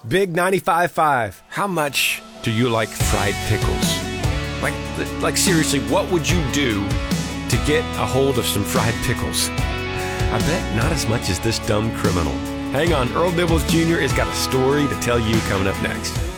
Big 95.5. How much do you like fried pickles? Like seriously, what would you do to get a hold of some fried pickles? I bet not as much as this dumb criminal. Hang on, Earl Dibbles Jr. has got a story to tell you coming up next.